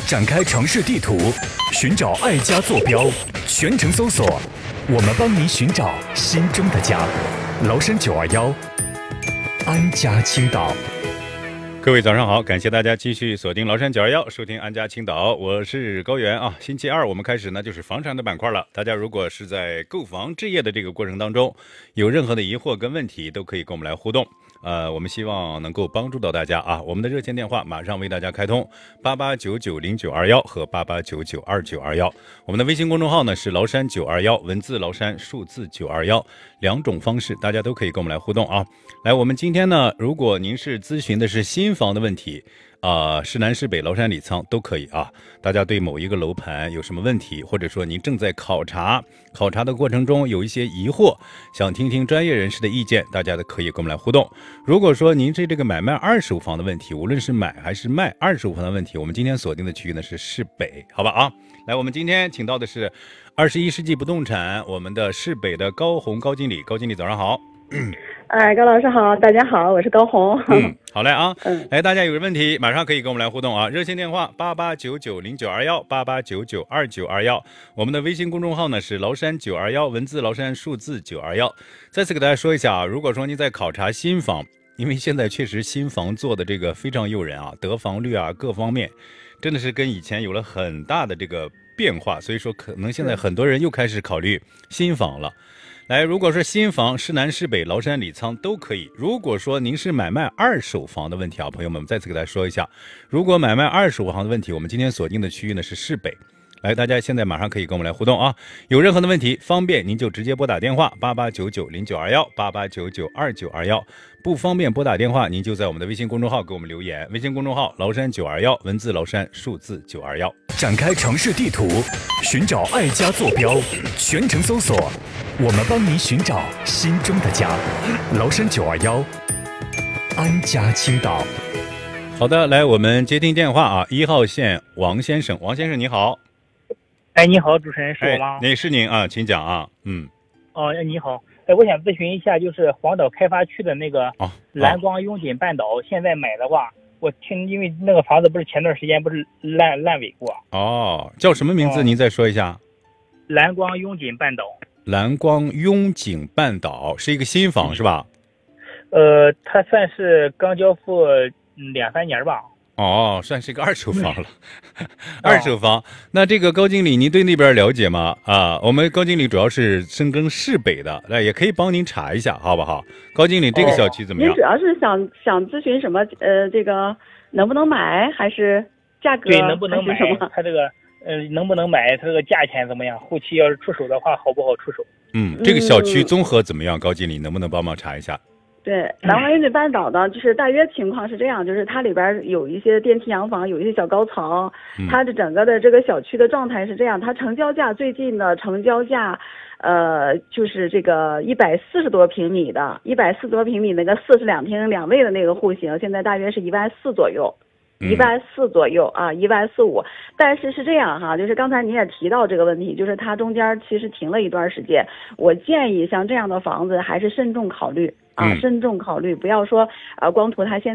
展开城市地图，寻找爱家坐标，全程搜索，我们帮您寻找心中的家。崂山921，安家青岛。 各位早上好，感谢大家继续锁定崂山921，收听安家青岛，我是高原啊。星期二我们开始呢，就是房产的板块了。大家如果是在购房置业的这个过程当中，有任何的疑惑跟问题，都可以跟我们来互动。我们希望能够帮助到大家啊。我们的热线电话马上为大家开通，88990921和88992921。我们的微信公众号呢是崂山921，文字崂山，数字921，两种方式大家都可以跟我们来互动啊。来，我们今天呢，如果您是咨询的是新房的问题，是南是北、崂山、李沧都可以啊。大家对某一个楼盘有什么问题，或者说您正在考察的过程中有一些疑惑，想听听专业人士的意见，大家都可以跟我们来互动。如果说您是这个买卖二手房的问题，无论是买还是卖二手房的问题，我们今天锁定的区域呢是市北，好吧啊？来，我们今天请到的是21世纪不动产我们的市北的高红高经理，高经理早上好。 高老师好，大家好，我是高红。 好嘞啊，来，大家有问题马上可以跟我们来互动啊。热线电话88990921，88992921。我们的微信公众号呢是崂山921，文字崂山，数字921。再次给大家说一下啊，如果说您在考察新房，因为现在确实新房做的这个非常诱人啊，得房率啊各方面真的是跟以前有了很大的这个变化，所以说可能现在很多人又开始考虑新房了。来，如果说新房是南是北、崂山、李沧都可以。如果说您是买卖二手房的问题啊，朋友们再次给大家说一下，如果买卖二手房的问题，我们今天锁定的区域呢是市北。来，大家现在马上可以跟我们来互动啊！有任何的问题，方便您就直接拨打电话88990921，88992921。不方便拨打电话，您就在我们的微信公众号给我们留言。微信公众号崂山921，文字崂山，数字921。 展开城市地图，寻找爱家坐标，全程搜索，我们帮您寻找心中的家。崂山921，安家青岛。 好的，来，我们接听电话啊，1号线王先生，王先生你好。 你好，主持人是我吗？ 那是您啊，请讲啊。 你好，我想咨询一下，就是黄岛开发区的那个蓝光雍锦半岛，现在买的话，我听因为那个房子不是前段时间不是烂尾过。 叫什么名字？您再说一下。 蓝光雍锦半岛。 蓝光雍锦半岛是一个新房是吧？ 它算是刚交付2-3年吧。 算是一个二手房了。二手房，那这个高经理您对那边了解吗？我们高经理主要是深耕市北的，那也可以帮您查一下好不好？高经理，这个小区怎么样？ 您主要是想咨询什么？这个能不能买，还是价格？ 对，能不能买？它这个能不能买？它这个价钱怎么样？后期要是出手的话，好不好出手？ 这个小区综合怎么样？高经理能不能帮忙查一下？ 对，蓝光雍锦半岛呢，就是大约情况是这样，就是它里边有一些电梯洋房，有一些小高层，它的整个的这个小区的状态是这样，它成交价最近的成交价，就是这个140多平米的，140多平米那个42厅2卫的那个户型，现在大约是14000左右。140左右啊，145。但是是这样哈，就是刚才你也提到这个问题，就是它中间其实停了一段时间。我建议像这样的房子还是慎重考虑啊，慎重考虑，不要说光图它现